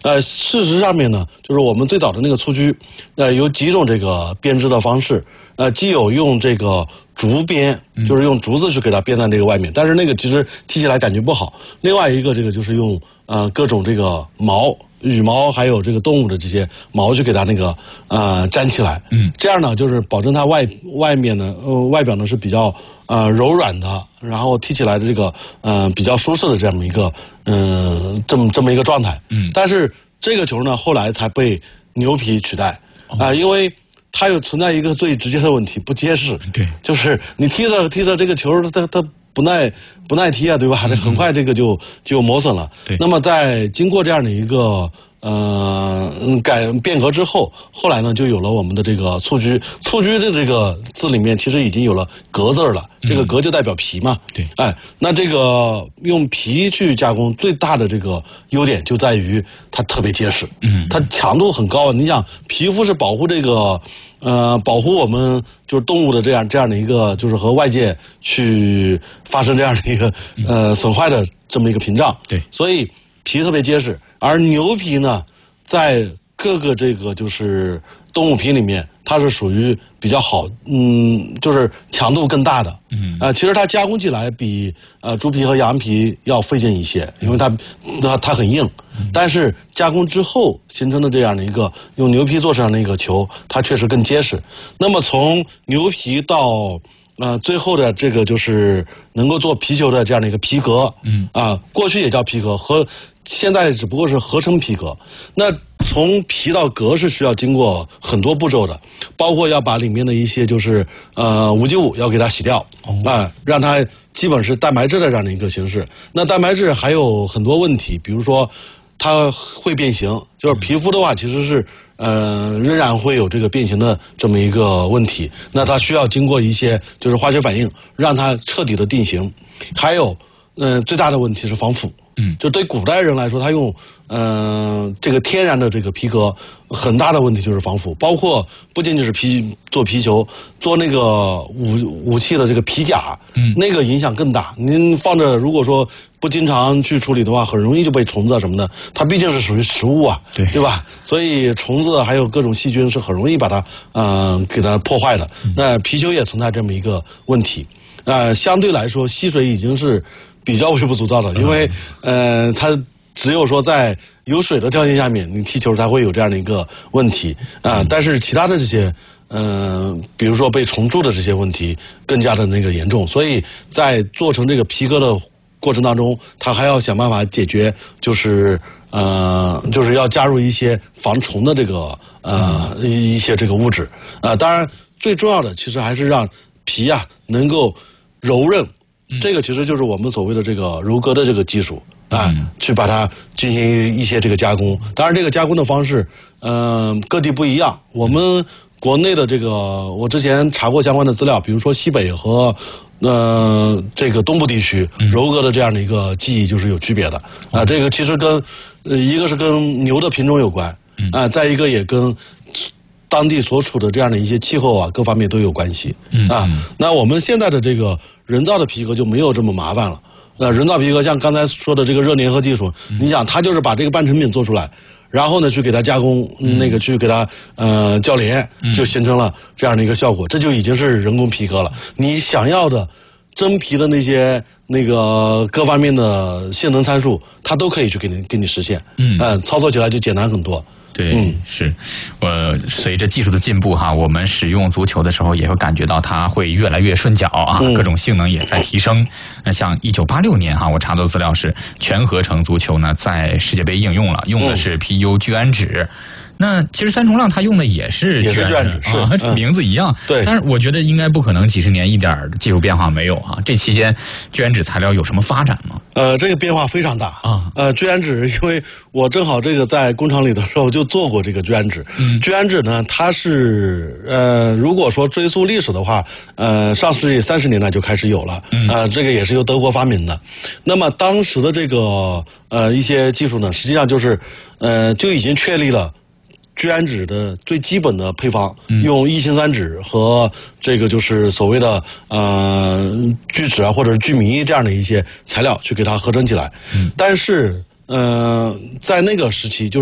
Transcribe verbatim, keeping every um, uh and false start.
呃，事实上面呢，就是我们最早的那个蹴鞠，呃，有几种这个编织的方式，呃，既有用这个竹编，就是用竹子去给它编在这个外面，但是那个其实踢起来感觉不好。另外一个这个就是用呃各种这个毛。羽毛还有这个动物的这些毛去给它那个呃粘起来，嗯，这样呢就是保证它外外面呢呃外表呢是比较呃柔软的，然后踢起来的这个呃比较舒适的这么一个嗯、呃、这么这么一个状态，嗯，但是这个球呢后来才被牛皮取代啊、呃，因为它有存在一个最直接的问题，不结实，对，就是你踢着踢着这个球它它。不耐不耐踢啊，对吧？这很快这个就就磨损了。对。那么在经过这样的一个呃改变革之后，后来呢就有了我们的这个蹴鞠。蹴鞠的这个字里面其实已经有了“革”字了，这个“革”就代表皮嘛。对。哎，那这个用皮去加工，最大的这个优点就在于它特别结实，嗯，它强度很高。你想，皮肤是保护这个。呃，保护我们就是动物的这样这样的一个，就是和外界去发生这样的一个呃损坏的这么一个屏障。对，所以皮特别结实，而牛皮呢，在各个这个就是动物皮里面，它是属于比较好，嗯，就是强度更大的。嗯，啊、呃，其实它加工起来比呃猪皮和羊皮要费劲一些，因为它它它很硬。但是加工之后形成的这样的一个用牛皮做成的一个球，它确实更结实。那么从牛皮到呃最后的这个就是能够做皮球的这样的一个皮革，嗯啊、呃，过去也叫皮革，和现在只不过是合成皮革。那从皮到革是需要经过很多步骤的，包括要把里面的一些就是呃无机物要给它洗掉，啊、呃，让它基本是蛋白质的这样的一个形式。那蛋白质还有很多问题，比如说。它会变形，就是皮肤的话，其实是呃仍然会有这个变形的这么一个问题。那它需要经过一些就是化学反应，让它彻底的定型。还有，嗯、呃，最大的问题是防腐。嗯，就对古代人来说，他用嗯、呃、这个天然的这个皮革，很大的问题就是防腐，包括不仅仅是皮做皮球，做那个武武器的这个皮甲，嗯，那个影响更大。您放着，如果说不经常去处理的话，很容易就被虫子什么的，它毕竟是属于食物啊，对对吧？所以虫子还有各种细菌是很容易把它嗯、呃、给它破坏的。嗯、那皮球也存在这么一个问题，呃，相对来说吸水已经是。比较微不足道的，因为呃，它只有说在有水的条件下面，你踢球才会有这样的一个问题啊、呃。但是其他的这些，嗯、呃，比如说被虫蛀的这些问题更加的那个严重，所以在做成这个皮革的过程当中，它还要想办法解决，就是呃，就是要加入一些防虫的这个呃一些这个物质啊、呃。当然，最重要的其实还是让皮啊能够柔韧。这个其实就是我们所谓的这个柔革的这个技术啊、嗯，去把它进行一些这个加工。当然，这个加工的方式，嗯、呃，各地不一样。我们国内的这个，我之前查过相关的资料，比如说西北和呃这个东部地区柔革的这样的一个技艺就是有区别的啊、呃。这个其实跟呃一个是跟牛的品种有关啊、呃，再一个也跟。当地所处的这样的一些气候啊，各方面都有关系啊。那我们现在的这个人造的皮革就没有这么麻烦了。那人造皮革像刚才说的这个热粘合技术，你想它就是把这个半成品做出来，然后呢去给它加工，那个去给它呃铰连，就形成了这样的一个效果，这就已经是人工皮革了。你想要的真皮的那些那个各方面的性能参数，它都可以去给你给你实现。嗯、呃，操作起来就简单很多。 对，嗯、是，呃，随着技术的进步哈，我们使用足球的时候也会感觉到它会越来越顺脚啊，嗯、各种性能也在提升。那像一九八六年哈，我查到资料是全合成足球呢在世界杯应用了，用的是 P U 聚氨酯。那其实三重浪它用的也是也是聚氨酯，是、 啊嗯、名字一样。对，但是我觉得应该不可能几十年一点技术变化没有啊。这期间聚氨酯材料有什么发展吗？ 呃，这个变化非常大啊。呃，聚氨酯，因为我正好这个在工厂里的时候就做过这个聚氨酯。嗯、聚氨酯呢，它是呃，如果说追溯历史的话，呃，上世纪三十年代就开始有了。嗯、呃，这个也是由德国发明的。那么当时的这个呃一些技术呢，实际上就是呃就已经确立了。聚氨酯的最基本的配方，嗯、用异氰酸酯和这个就是所谓的呃聚酯啊，或者是聚醚这样的一些材料去给它合成起来。嗯、但是呃，在那个时期就。